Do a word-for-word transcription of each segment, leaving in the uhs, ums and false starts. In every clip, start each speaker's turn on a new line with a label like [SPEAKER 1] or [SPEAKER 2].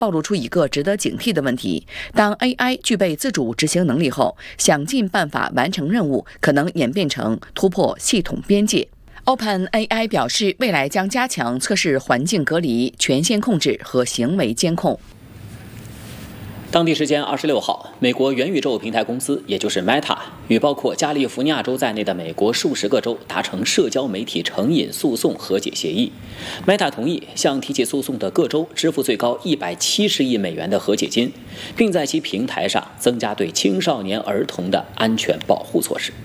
[SPEAKER 1] 暴露出一个值得警惕的问题：当 A I 具备自主执行能力后，想尽办法完成任务，可能演变成突破系统边界。OpenAI 表示，未来将加强测试环境隔离、权限控制和行为监控。
[SPEAKER 2] 当地时间二十六号，美国元宇宙平台公司，也就是 Meta， 与包括加利福尼亚州在内的美国数十个州达成社交媒体成瘾诉讼和解协议。Meta 同意向提起诉讼的各州支付最高一百七十亿美元的和解金，并在其平台上增加对青少年儿童的安全保护措施。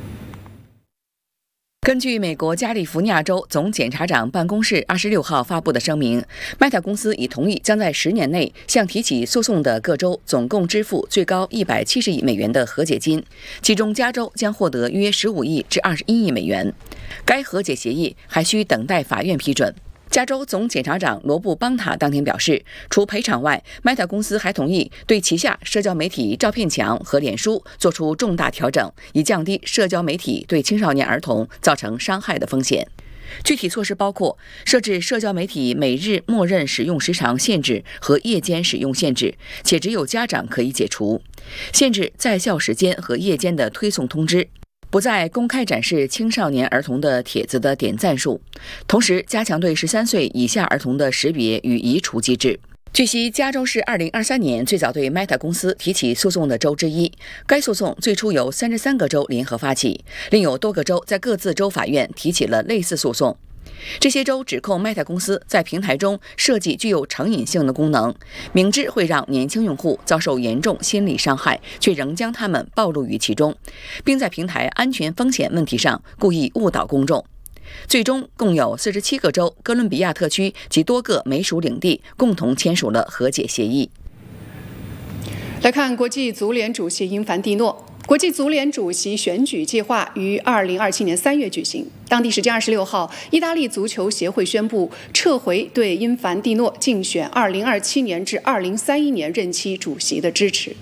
[SPEAKER 1] 根据美国加利福尼亚州总检察长办公室二十六号发布的声明 ，Meta 公司已同意将在十年内向提起诉讼的各州总共支付最高一百七十亿美元的和解金，其中加州将获得约十五亿至二十一亿美元。该和解协议还需等待法院批准。加州总检察长罗布·邦塔当天表示，除赔偿外 ，Meta 公司还同意对旗下社交媒体照片墙和脸书做出重大调整，以降低社交媒体对青少年儿童造成伤害的风险。具体措施包括设置社交媒体每日默认使用时长限制和夜间使用限制，且只有家长可以解除；限制在校时间和夜间的推送通知。不再公开展示青少年儿童的帖子的点赞数，同时加强对十三岁以下儿童的识别与移除机制。据悉，加州是二零二三年最早对 Meta 公司提起诉讼的州之一。该诉讼最初由三十三个州联合发起，另有多个州在各自州法院提起了类似诉讼。这些州指控 Meta 公司在平台中设计具有成瘾性的功能，明知会让年轻用户遭受严重心理伤害，却仍将他们暴露于其中，并在平台安全风险问题上故意误导公众。最终，共有四十七个州、哥伦比亚特区及多个美属领地共同签署了和解协议。
[SPEAKER 3] 来看国际足联主席因凡蒂诺。国际足联主席选举计划于二零二七年三月举行。当地时间二十六号，意大利足球协会宣布撤回对因凡蒂诺竞选二零二七年至二零三一年任期主席的支持。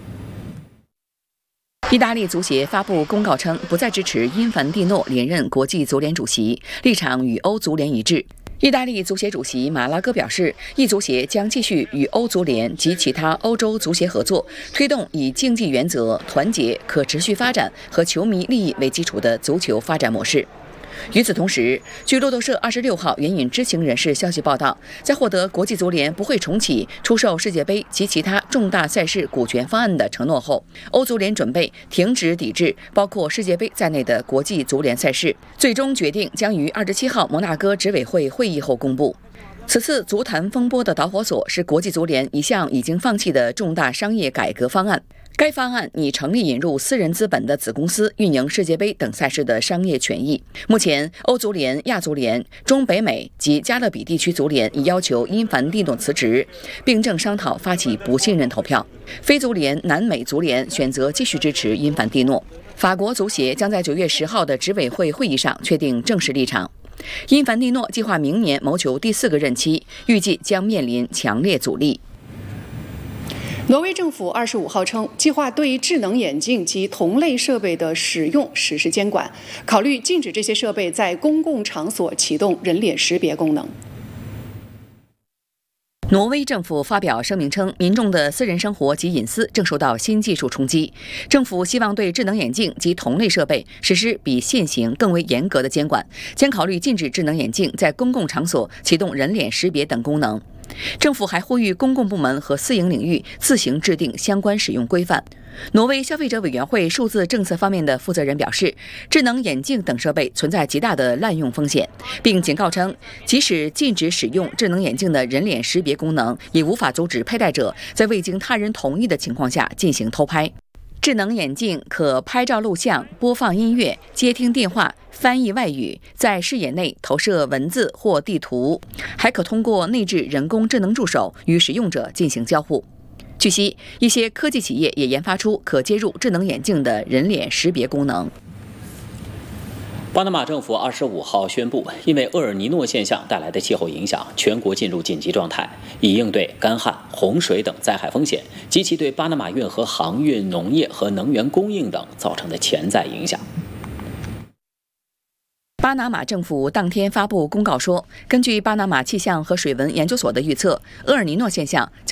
[SPEAKER 1] 意大利足协发布公告称，不再支持因凡蒂诺连任国际足联主席，立场与欧足联一致。意大利足协主席马拉戈表示，意足协将继续与欧足联及其他欧洲足协合作，推动以竞技原则、团结、可持续发展和球迷利益为基础的足球发展模式。与此同时，据路透社二十六号援引知情人士消息报道，在获得国际足联不会重启出售世界杯及其他重大赛事股权方案的承诺后，欧足联准备停止抵制包括世界杯在内的国际足联赛事，最终决定将于二十七号摩纳哥执委会会议后公布。此次足坛风波的导火索是国际足联一项已经放弃的重大商业改革方案。该方案拟成立引入私人资本的子公司运营世界杯等赛事的商业权益。目前，欧足联、亚足联、中北美及加勒比地区足联已要求因凡蒂诺辞职，并正商讨发起不信任投票。非足联、南美足联选择继续支持因凡蒂诺。法国足协将在九月十号的执委会会议上确定正式立场。因凡蒂诺计划明年谋求第四个任期，预计将面临强烈阻力。
[SPEAKER 3] 挪威政府二十五号称，计划对智能眼镜及同类设备的使用实施监管，考虑禁止这些设备在公共场所启动人脸识别功能。
[SPEAKER 1] 挪威政府发表声明称，民众的私人生活及隐私正受到新技术冲击。政府希望对智能眼镜及同类设备实施比现行更为严格的监管，将考虑禁止智能眼镜在公共场所启动人脸识别等功能。政府还呼吁公共部门和私营领域自行制定相关使用规范。挪威消费者委员会数字政策方面的负责人表示，智能眼镜等设备存在极大的滥用风险，并警告称，即使禁止使用智能眼镜的人脸识别功能，也无法阻止佩戴者在未经他人同意的情况下进行偷拍。智能眼镜可拍照录像、播放音乐、接听电话、翻译外语，在视野内投射文字或地图，还可通过内置人工智能助手与使用者进行交互。据悉，一些科技企业也研发出可接入智能眼镜的人脸识别功能。
[SPEAKER 2] 巴拿马政府二十五号宣布，因为厄尔尼诺现象带来的气候影响，全国进入紧急状态，以应对干旱、洪水等灾害风险及其对巴拿马运河航运、农业和能源供应等造成的潜在影响。
[SPEAKER 1] 巴巴拿马政府当天发布公告说，根据巴拿马气象和水文研究所的预测，厄尔尼诺现象